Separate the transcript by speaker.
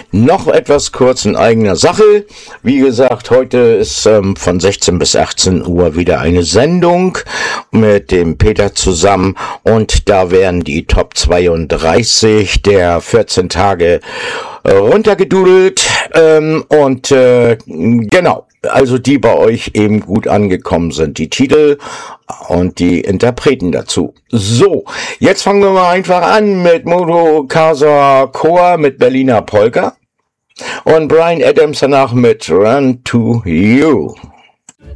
Speaker 1: Noch etwas kurz in eigener Sache. Wie gesagt, heute ist von 16 bis 18 Uhr wieder eine Sendung mit dem Peter zusammen und da werden die Top 32 der 14 Tage runtergedudelt genau. Also die bei euch eben gut angekommen sind, die Titel und die Interpreten dazu. So, jetzt fangen wir mal einfach an mit Modo Casa Chor mit Berliner Polka und Bryan Adams danach mit Run to You.